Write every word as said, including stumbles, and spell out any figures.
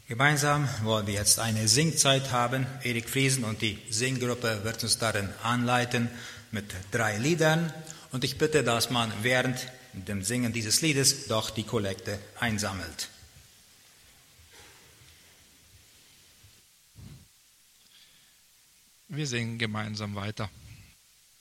Gemeinsam wollen wir jetzt eine Singzeit haben. Erik Friesen und die Singgruppe wird uns darin anleiten mit drei Liedern. Und ich bitte, dass man während dem Singen dieses Liedes doch die Kollekte einsammelt. Wir singen gemeinsam weiter.